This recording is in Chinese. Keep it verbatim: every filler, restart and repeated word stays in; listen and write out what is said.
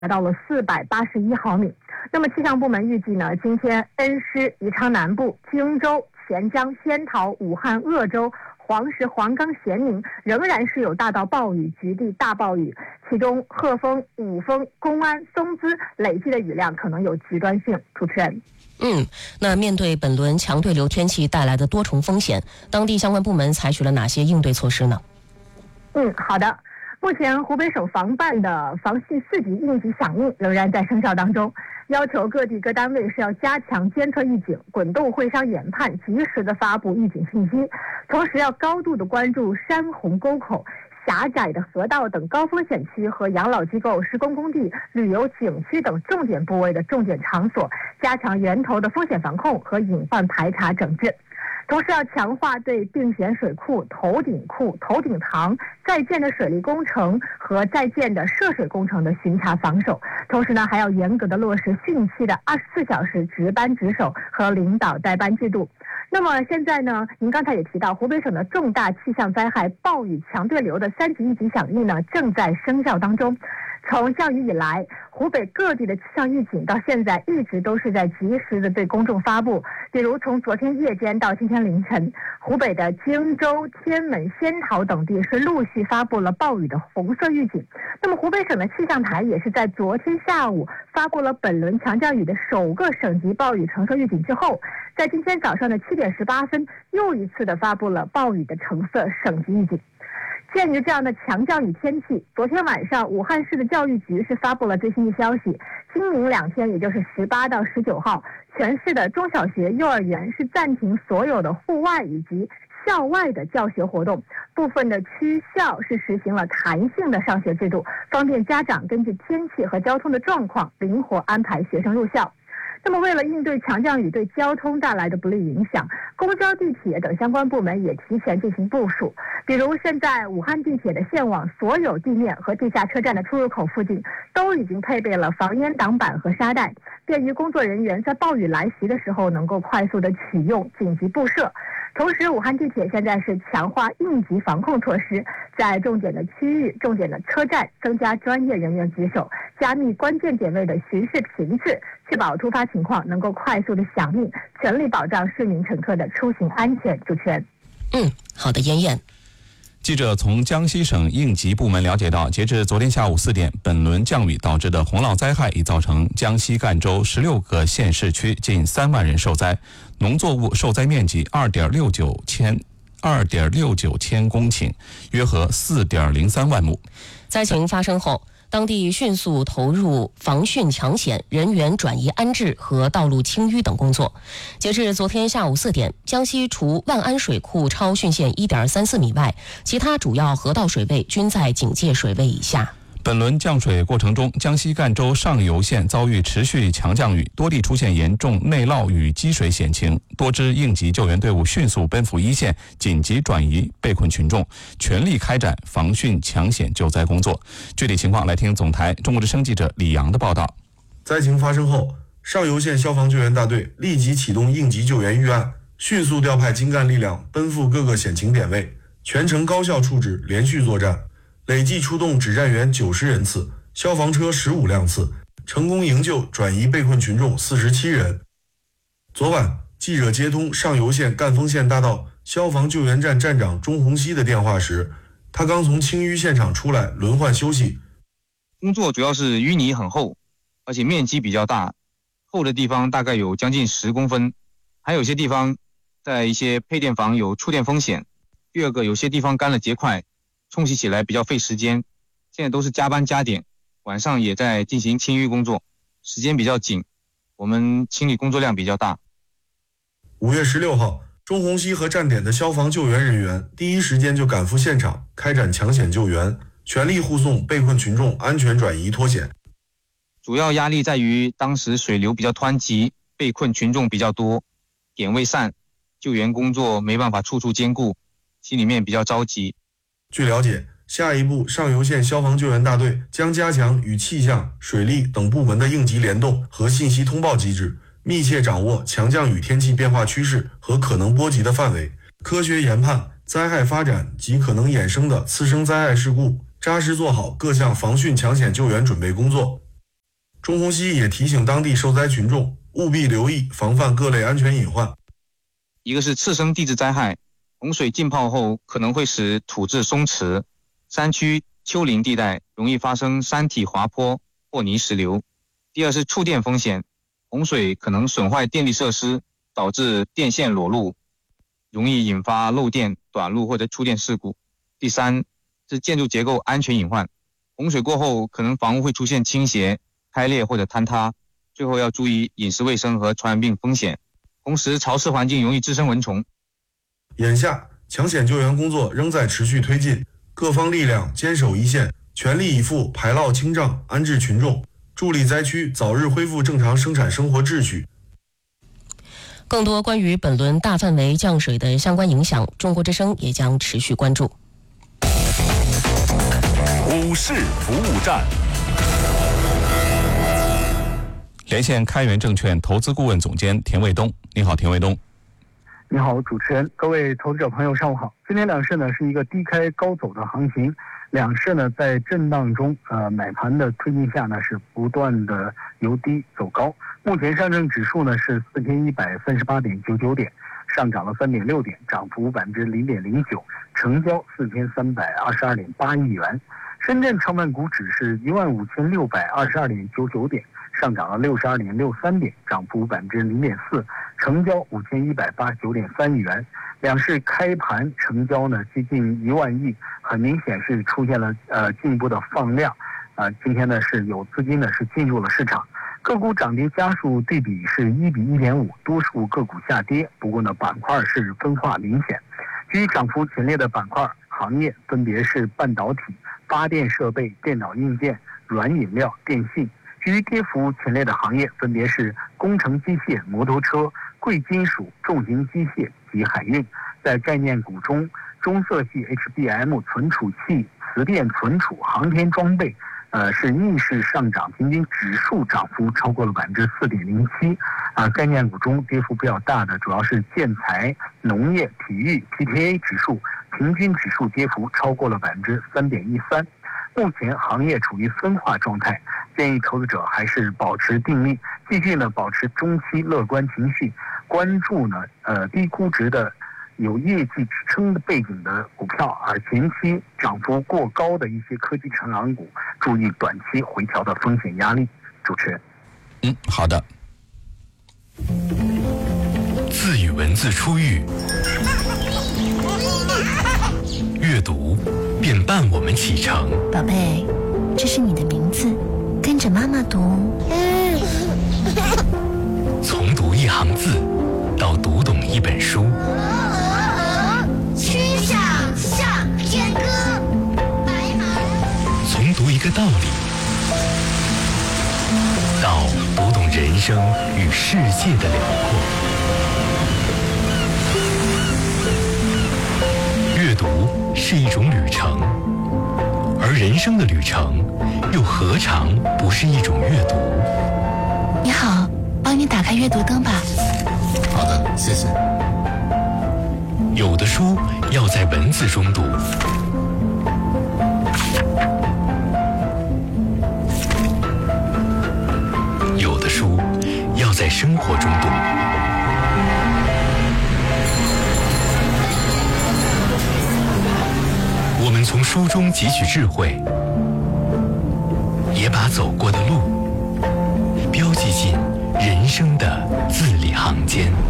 达到了四百八十一毫米。那么气象部门预计呢，今天恩施、宜昌南部、荆州、钱江、仙桃、武汉、鄂州、黄石、黄冈、咸宁仍然是有大到暴雨、局地大暴雨，其中鹤峰、五峰、公安、松滋累计的雨量可能有极端性。主持人。 嗯，那面对本轮强对流天气带来的多重风险，当地相关部门采取了哪些应对措施呢？ 嗯，好的。目前湖北省防办的防汛四级应急响应仍然在生效当中，要求各地各单位是要加强监测预警、滚动会商研判，及时的发布预警信息，同时要高度的关注山洪沟口、狭窄的河道等高风险区和养老机构、施工工地、旅游景区等重点部位的重点场所，加强源头的风险防控和隐患排查整治。同时要强化对并险水库、头顶库、头顶塘在建的水利工程和在建的涉水工程的巡查防守，同时呢还要严格的落实汛期的二十四小时值班值守和领导带班制度。那么现在呢，您刚才也提到，湖北省的重大气象灾害暴雨强对流的三级应急响应呢正在生效当中。从降雨以来，湖北各地的气象预警到现在一直都是在及时的对公众发布。比如从昨天夜间到今天凌晨，湖北的荆州、天门、仙桃等地是陆续发布了暴雨的红色预警。那么湖北省的气象台也是在昨天下午发布了本轮强降雨的首个省级暴雨橙色预警之后，在今天早上的七点十八分又一次的发布了暴雨的橙色省级预警。鉴于这样的强降雨天气，昨天晚上武汉市的教育局是发布了最新的消息，今明两天，也就是十八到十九号，全市的中小学、幼儿园是暂停所有的户外以及校外的教学活动，部分的区校是实行了弹性的上学制度，方便家长根据天气和交通的状况灵活安排学生入校。那么为了应对强降雨对交通带来的不利影响，公交、地铁等相关部门也提前进行部署。比如现在武汉地铁的线网所有地面和地下车站的出入口附近都已经配备了防烟挡板和沙袋，便于工作人员在暴雨来袭的时候能够快速的启用紧急布设。同时武汉地铁现在是强化应急防控措施，在重点的区域、重点的车站增加专业人员值守，加密关键点位的巡视频次，确保突发情况能够快速的响应，全力保障市民乘客的出行安全。主持人。 嗯，好的，燕燕。 记者从江西省应急部门了解到，截至昨天下午四点，本轮降雨导致的洪涝灾害已造成江西赣州十六个县市区近三万人受灾，农作物受灾面积二点六九千二点六九千公顷，约合四点零三万亩。 灾情发生后，当地迅速投入防汛抢险、人员转移安置和道路清淤等工作。截至昨天下午四点，江西除万安水库超汛线 一点三四米外，其他主要河道水位均在警戒水位以下。 本轮降水过程中，江西赣州上游县遭遇持续强降雨，多地出现严重内涝与积水险情，多支应急救援队伍迅速奔赴一线，紧急转移被困群众，全力开展防汛抢险救灾工作。具体情况来听总台中国之声记者李阳的报道。 灾情发生后，上游县消防救援大队立即启动应急救援预案，迅速调派精干力量奔赴各个险情点位，全程高效处置，连续作战，累计出动指战员九十人次，消防车十五辆次，成功营救转移被困群众四十七人。昨晚，记者接通上游县赣丰县大道消防救援站站长钟洪熙的电话时，他刚从清淤现场出来，轮换休息。 工作主要是淤泥很厚，而且面积比较大，厚的地方大概有将近十公分，还有些地方在一些配电房有触电风险。第二个，有些地方干了结块，冲洗起来比较费时间，现在都是加班加点，晚上也在进行清淤工作，时间比较紧，我们清理工作量比较大。 五月十六号，钟洪熙和站点的消防救援人员第一时间就赶赴现场，开展抢险救援，全力护送被困群众安全转移脱险。 主要压力在于当时水流比较湍急，被困群众比较多，点位散，救援工作没办法处处兼顾，心里面比较着急。 据了解，下一步上游县消防救援大队将加强与气象、水利等部门的应急联动和信息通报机制，密切掌握强降雨天气变化趋势和可能波及的范围，科学研判灾害发展及可能衍生的次生灾害事故，扎实做好各项防汛抢险救援准备工作。 中虹吸也提醒当地受灾群众务必留意防范各类安全隐患。 一个是次生地质灾害，洪水浸泡后可能会使土质松弛，山区丘陵地带容易发生山体滑坡或泥石流。第二是触电风险，洪水可能损坏电力设施，导致电线裸露，容易引发漏电、短路或者触电事故。第三是建筑结构安全隐患，洪水过后可能房屋会出现倾斜、开裂或者坍塌。最后要注意饮食卫生和传染病风险，同时潮湿环境容易滋生蚊虫。 眼下抢险救援工作仍在持续推进，各方力量坚守一线，全力以赴排涝清障、安置群众，助力灾区早日恢复正常生产生活秩序。 更多关于本轮大范围降水的相关影响，中国之声也将持续关注。 股市服务站，连线开源证券投资顾问总监田卫东。你好，田卫东。 你好，主持人，各位投资者朋友，上午好。今天两市呢是一个低开高走的行情，两市呢在震荡中，呃，买盘的推进下呢是不断的由低走高。目前上证指数呢是四千一百三十八点九九点，上涨了三点六点，涨幅百分之零点零九，成交四千三百二十二点八亿元。深圳成分股指是一万五千六百二十二点九九点，上涨了六十二点六三点，涨幅百分之零点四，成交五千一百八十九点三亿元。两市开盘成交呢接近一万亿，很明显是出现了呃进一步的放量，呃今天呢是有资金呢是进入了市场。个股涨跌家数对比是一比一点五，多数个股下跌，不过呢板块是分化明显。居涨幅前列的板块行业分别是半导体、发电设备、电脑硬件、软饮料、电信。至于跌幅前列的行业分别是工程机械、摩托车、贵金属、重型机械及海运。在概念股中，中色系 H B M 存储器、磁电存储、航天装备呃，是逆势上涨，平均指数涨幅超过了百分之四点零七。啊，概念股中跌幅比较大的主要是建材、农业、体育 P T A 指数，平均指数跌幅超过了百分之三点一三。目前行业处于分化状态，建议投资者还是保持定力，继续呢保持中期乐观情绪，关注呢呃低估值的有业绩支撑的背景的股票，而前期涨幅过高的一些科技成长股，注意短期回调的风险压力。主持人， 嗯，好的。 字与文字初遇，阅读便伴我们启程。 宝贝，这是你的名字，跟着妈妈读。 从读一行字到读懂一本书， 曲项向天歌。 从读一个道理到读懂人生与世界的辽阔。阅读是一种旅程，而人生的旅程又何尝不是一种阅读？ 你好，帮你打开阅读灯吧。 好的，谢谢。 有的书要在文字中读，有的书要在生活中读。我们从书中汲取智慧，也把走过的路标记进人生的字里行间。